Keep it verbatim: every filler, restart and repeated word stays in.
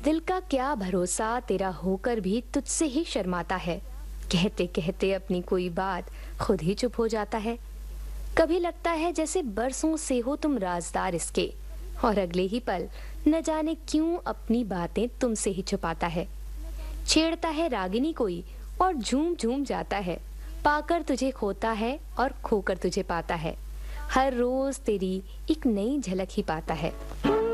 दिल का क्या भरोसा तेरा होकर भी तुझसे ही शर्माता है। कहते कहते अपनी कोई बात खुद ही चुप हो जाता है। कभी लगता है जैसे बरसों से हो तुम राजदार इसके, और अगले ही पल न जाने क्यों अपनी बातें तुमसे ही छुपाता है। छेड़ता है रागिनी कोई और झूम झूम जाता है। पाकर तुझे खोता है और खोकर तुझे पाता है। हर रोज तेरी एक नई झलक ही पाता है।